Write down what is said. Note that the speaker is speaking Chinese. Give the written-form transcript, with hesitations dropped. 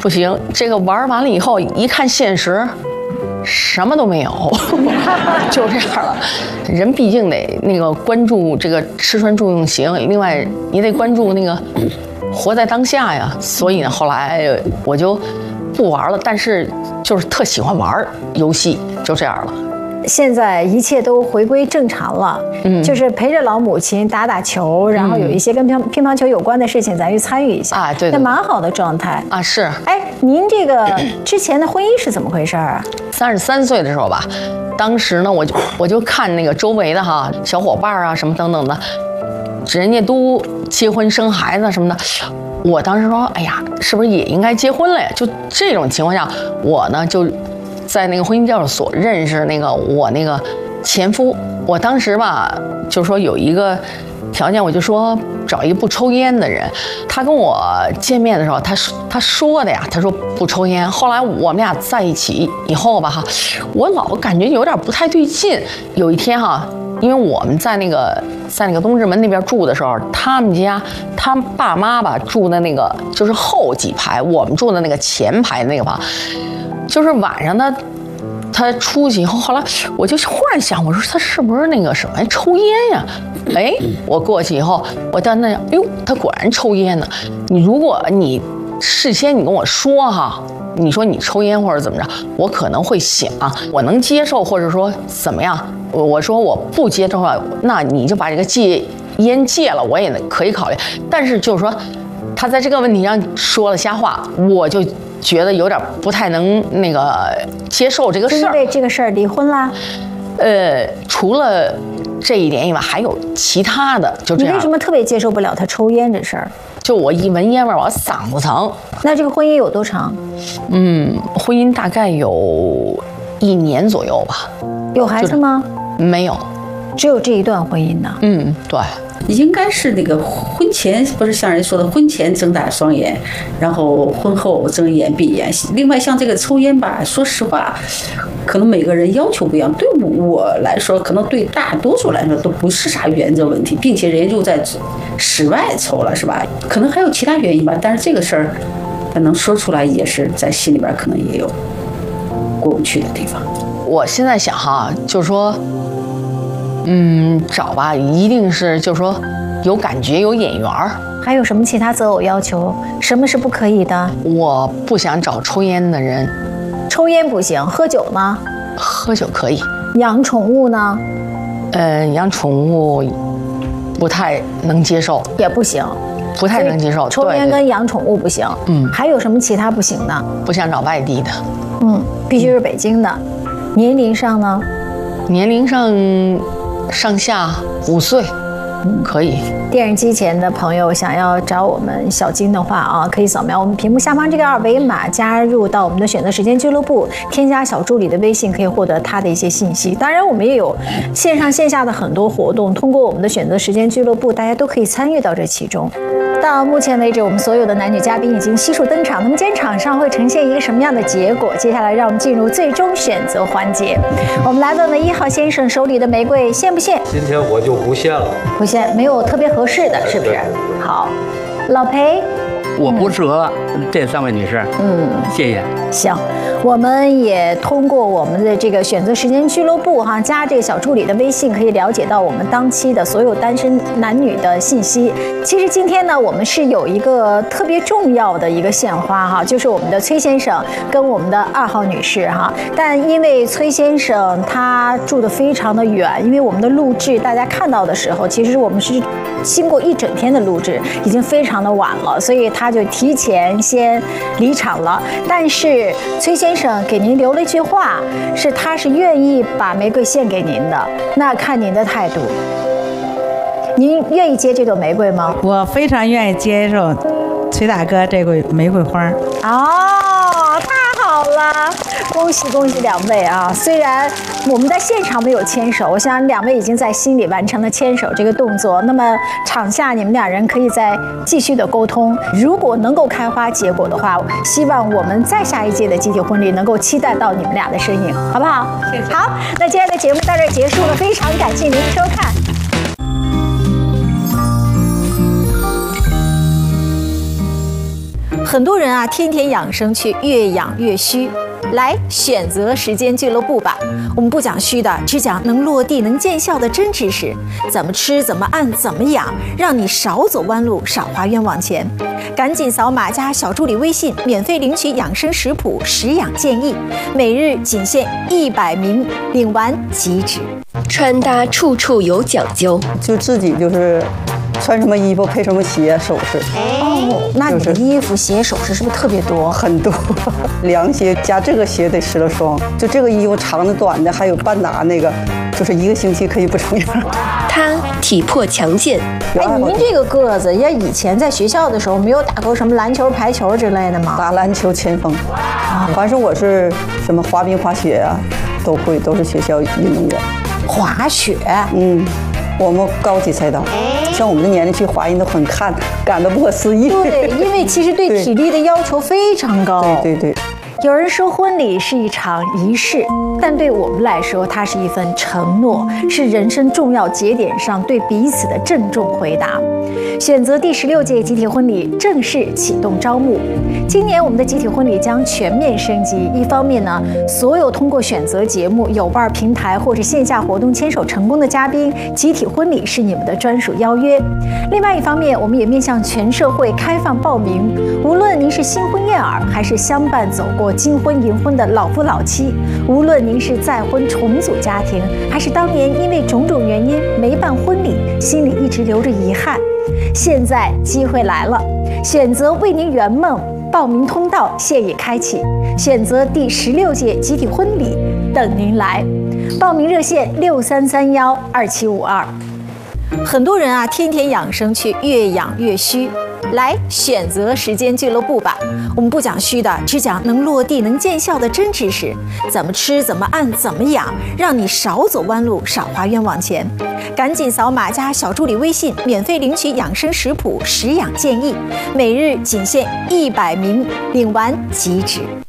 不行，这个玩完了以后，一看现实，什么都没有，就这样了。人毕竟得那个关注这个吃穿住用行，另外你得关注那个活在当下呀。所以呢，后来我就不玩了，但是就是特喜欢玩游戏，就这样了。 现在一切都回归正常了，就是陪着老母亲打打球，然后有一些跟乒乓球有关的事情，咱去参与一下啊，对， 那蛮好的状态啊。是， 哎，您这个之前的婚姻是怎么回事啊 ？33岁的时候吧，当时呢，我就看那个周围的哈小伙伴啊什么等等的，人家都结婚生孩子什么的。我当时说，哎呀，是不是也应该结婚了呀？就这种情况下，我呢就在那个婚姻介绍所认识那个我那个前夫。我当时吧就说有一个条件，我就说找一个不抽烟的人。他跟我见面的时候，他说的呀，他说不抽烟。后来我们俩在一起以后吧哈，我老感觉有点不太对劲。有一天哈，因为我们在那个东直门那边住的时候，他们家他爸妈吧住的那个就是后几排，我们住的那个前排那个吧，就是晚上他出去以后，后来我就忽然想，我说他是不是那个什么抽烟呀？哎，我过去以后，我到那，哎呦，他果然抽烟呢。如果你事先你跟我说哈，你说你抽烟或者怎么着，我可能会想我能接受，或者说怎么样。我说我不接受的话，那你就把这个戒烟戒了，我也可以考虑。但是就是说，他在这个问题上说了瞎话，我就觉得有点不太能那个接受这个事儿。 因为这个事儿离婚啦？ 除了这一点以外，还有其他的，就这样。 你为什么特别接受不了他抽烟这事儿？ 就我一闻烟味，我嗓子疼。 那这个婚姻有多长？ 婚姻大概有1年左右吧。 有孩子吗？ 没有， 只有这一段婚姻呢。 对。 应该是那个婚前不是像人说的婚前睁大双眼，然后婚后睁一眼闭一眼。另外像这个抽烟吧，说实话，可能每个人要求不一样。对我来说，可能对大多数来说都不是啥原则问题，并且人家就在室外抽了，是吧？可能还有其他原因吧，但是这个事儿，他能说出来也是在心里边可能也有过不去的地方。 我现在想哈，就是说。找吧，一定是就是说有感觉有眼缘儿。 还有什么其他择偶要求？什么是不可以的？ 我不想找抽烟的人。 抽烟不行，喝酒呢？ 喝酒可以。 养宠物呢？ 养宠物不太能接受。 也不行。 不太能接受。 抽烟跟养宠物不行。还有什么其他不行的？ 不想找外地的。 必须是北京的。年龄上呢？ 年龄上下5岁，可以。 电视机前的朋友想要找我们小金的话可以扫描我们屏幕下方这个2维码，加入到我们的选择时间俱乐部，添加小助理的微信，可以获得他的一些信息。当然，我们也有线上线下的很多活动，通过我们的选择时间俱乐部，大家都可以参与到这其中。到目前为止，我们所有的男女嘉宾已经悉数登场。那么今天场上会呈现一个什么样的结果？接下来让我们进入最终选择环节。我们来问问1号先生手里的玫瑰献不献？ 今天我就不献了。 不献，没有特别合适的，是不是？好，老裴。 我不适合这3位女士。谢谢。 行，我们也通过我们的这个选择时间俱乐部加这个小助理的微信，可以了解到我们当期的所有单身男女的信息。其实今天呢，我们是有一个特别重要的一个献花就是我们的崔先生跟我们的2号女士但因为崔先生他住得非常的远，因为我们的录制大家看到的时候，其实我们是经过1整天的录制，已经非常的晚了，所以他就提前先离场了。但是崔先生给您留了一句话，他是愿意把玫瑰献给您的，那看您的态度。您愿意接这朵玫瑰吗？ 我非常愿意接受崔大哥这个玫瑰花。 太好了，恭喜恭喜2位虽然我们在现场没有牵手，我想2位已经在心里完成了牵手这个动作。那么场下你们2人可以再继续的沟通，如果能够开花结果的话，希望我们再下一届的集体婚礼能够期待到你们俩的身影，好不好？ 谢谢。 好，那今天的节目到这儿结束了，非常感谢您的收看。 很多人啊，天天养生去越养越虚。来选择时间俱乐部吧，我们不讲虚的，只讲能落地、能见效的真知识。怎么吃，怎么按，怎么养，让你少走弯路，少花冤枉钱。赶紧扫码加小助理微信，免费领取养生食谱、食养建议，每日仅限100名，领完即止。 穿搭处处有讲究， 就自己就是穿什么衣服配什么鞋首饰。 哦，那你的衣服、鞋、首饰是不是特别多？ 很多，凉鞋加这个鞋得10了双。就这个衣服长的、短的，还有半打那个，就是1个星期可以不重样。 他体魄强健。 哎，您这个个子，要以前在学校的时候没有打过什么篮球、排球之类的吗？ 打篮球前锋，反正我是什么滑冰、滑雪啊，都会，都是学校运动员。 滑雪， 我们高级赛道，像我们的年龄去滑，人都很感到不可思议。 对，因为其实对体力的要求非常高。 对。 有人说婚礼是一场仪式，但对我们来说，它是一份承诺，是人生重要节点上对彼此的郑重回答。选择第16届集体婚礼正式启动招募。今年我们的集体婚礼将全面升级，一方面呢，所有通过选择节目、有伴平台或者线下活动牵手成功的嘉宾，集体婚礼是你们的专属邀约。另外一方面，我们也面向全社会开放报名，无论您是新婚燕尔，还是相伴走过金婚银婚的老夫老妻，无论您是再婚重组家庭，还是当年因为种种原因没办婚礼，心里一直留着遗憾，现在机会来了，选择为您圆梦，报名通道现已开启，选择第16届集体婚礼等您来，报名热线63312752。很多人啊，天天养生去越养越虚。来选择时间俱乐部吧，我们不讲虚的，只讲能落地、能见效的真知识。怎么吃，怎么按，怎么养，让你少走弯路，少花冤枉钱。赶紧扫码加小助理微信，免费领取养生食谱、食养建议，每日仅限100名，领完即止。